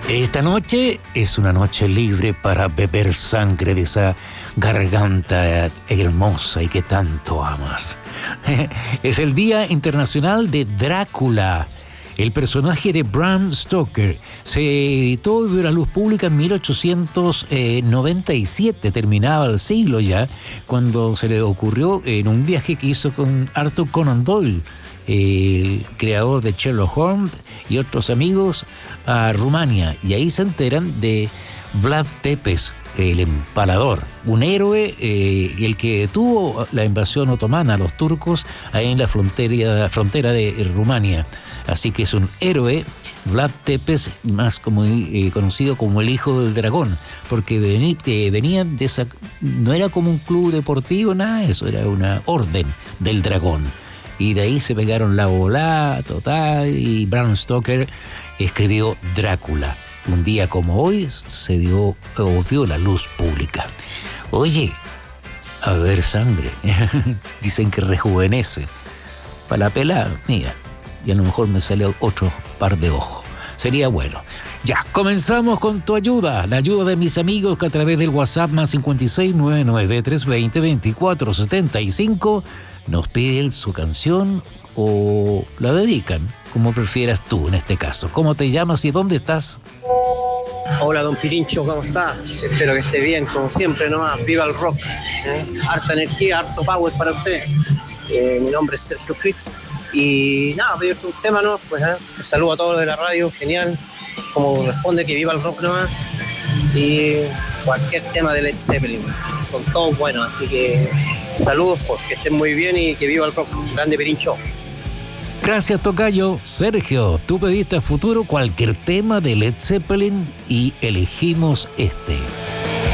Esta noche es una noche libre para beber sangre de esa garganta hermosa y que tanto amas. Es el Día Internacional de Drácula. El personaje de Bram Stoker se editó y vio la luz pública en 1897, terminaba el siglo ya, cuando se le ocurrió en un viaje que hizo con Arthur Conan Doyle, el creador de Sherlock Holmes y otros amigos, a Rumania, y ahí se enteran de Vlad Tepes, el empalador, un héroe, el que detuvo la invasión otomana a los turcos ahí en la frontera de Rumania. Así que es un héroe, Vlad Tepes, más conocido como el Hijo del Dragón, porque venían de esa, no era como un club deportivo, nada de eso, era una orden del dragón. Y de ahí se pegaron la volada total y Bram Stoker escribió Drácula. Un día como hoy se vio la luz pública. Oye, a ver sangre, dicen que rejuvenece. Para la pelada, mira, y a lo mejor me sale otro par de ojos. Sería bueno. Ya, comenzamos con tu ayuda, la ayuda de mis amigos que a través del WhatsApp más 56993202475 nos piden su canción o la dedican, como prefieras tú en este caso. ¿Cómo te llamas y dónde estás? Hola, don Pirincho, ¿cómo está? Espero que esté bien, como siempre nomás. Viva el rock, harta energía, harto power para usted. Mi nombre es Sergio Fritz y nada, pedirte un tema, ¿no? Pues un saludo a todos los de la radio, genial, como responde, que viva el rock nomás. Y cualquier tema de Led Zeppelin, con todo bueno, así que saludos, pues, que estén muy bien y que viva el rock. Grande Pirincho. Gracias, tocayo. Sergio, tú pediste a futuro cualquier tema de Led Zeppelin y elegimos este.